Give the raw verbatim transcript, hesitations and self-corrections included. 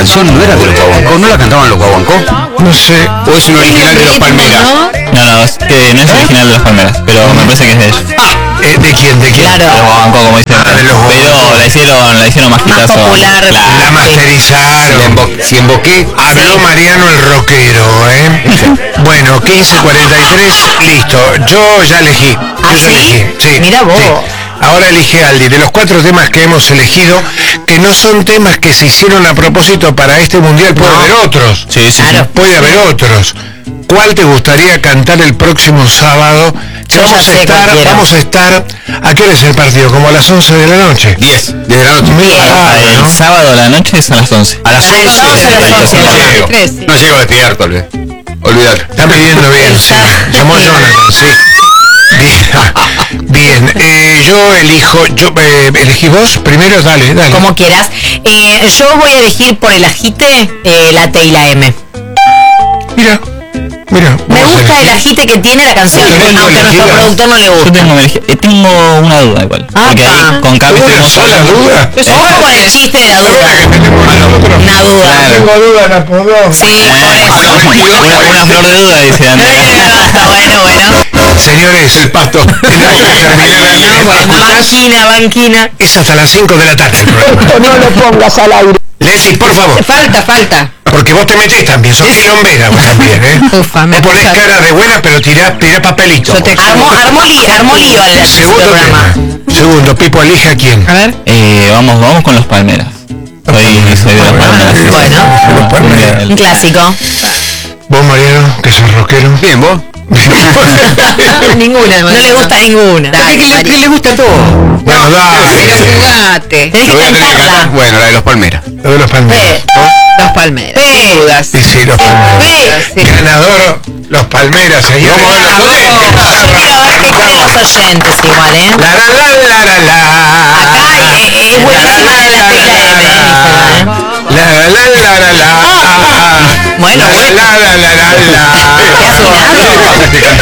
canción no era de los Guaguancó, ¿no la cantaban los Guaguancó? No sé. ¿O es un original de los Palmeras? No, no, es, que no es original de los Palmeras, pero me parece que es de ellos. Ah, ¿eh, ¿de quién? ¿De quién? De los Guaguancó, como dicen. Ah, de los pero Guaguancó. la hicieron, la hicieron más Más quitazo. popular. Claro. La masterizaron. Si embo- Si emboqué, Habló Mariano el rockero, ¿eh? Bueno, quince cuarenta y tres, listo. Yo ya elegí. Yo ¿Ah, ya sí? elegí. Sí. Mira vos. Sí. Ahora elige Aldi. De los cuatro temas que hemos elegido, que no son temas que se hicieron a propósito para este mundial, puede No. haber otros. Sí, sí, Claro. Puede haber otros. ¿Cuál te gustaría cantar el próximo sábado? Yo vamos ya a sé estar, cuál quiero. vamos a estar. ¿A qué hora es el partido? Como a las once de la noche. diez, diez de la noche. Muy Bien. tarde, El ¿no? sábado a la noche es a las once. A las A las once. once, a las once, No a las llego. tres, sí. No llego a despierto, olvidate. Olvidate. Está pidiendo bien, sí. Llamó Jonathan, sí. Bien, bien. Eh, yo elijo, yo eh, elegí vos primero, dale, dale. Como quieras. Eh, yo voy a elegir por el agite eh, la T y la M. Mira, mira. Me vamos a gusta el elegir. agite que tiene la canción, Tenés tu aunque a nuestro elegida. productor no le Yo gusta. tengo, eh, tengo una duda igual. Porque Apa. ahí con Capi ¿Una tuvimos sola duda? Ojo con el chiste de la duda. Que tenemos nosotros. Una duda. Tengo duda, la puedo. Sí, por eso. Una, una flor de duda, dice Andrea. Bueno, bueno. Señores, el pasto. Tenemos que terminar. Banquina, banquina. Es hasta las cinco de la tarde el programa. No lo pongas al aire. Leslie, por favor. Falta, falta. Porque vos te metés también, sos quilombera vos también, ¿eh? Ufa, me vos ponés acusas. cara de buena, pero tirás, tirás papelito. Yo te Armó, armó, li- armó lío al Segundo programa. tema. Segundo, Pipo, elige a quién. A ver. Eh, vamos, vamos con los Palmeras. Soy, soy de los Palmeras. Bueno, Los Palmeras. un clásico. Vos, Mariano, que sos rockero. Bien, vos. Ninguna. No le gusta ninguna. Dale, Que le, que le gusta todo. Bueno, dale. Jugate. Tenés Lo que voy a tener que cantar. cantarla. Bueno, la de los Palmeras. Lo de los Palmeras. Los Palmeras. Sin dudas. Sí, sí, los Palmeras. Sí. Ganador, los Palmeras, señores. Vamos a ver los Yo quiero ver qué creen los oyentes igual, ¿eh? La la la la la la. Acá eh, eh, es buenísima la de la T y la M, dicen, ¿eh? La la la la la la. Bueno, La la la la la la. ¿Qué afinado?